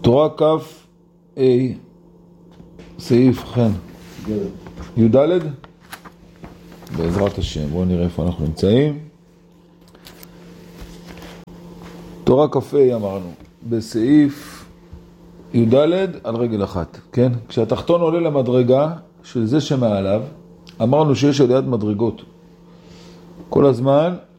תורה כף A, סעיף חן. י"ד? בעזרת השם, בואו נראה איפה אנחנו נמצאים. תורה כף A אמרנו, בסעיף י"ד על רגל אחת, כן? כשהתחתון עולה למדרגה של זה שמעליו, אמרנו שיש עליית מדרגות. כל הזמן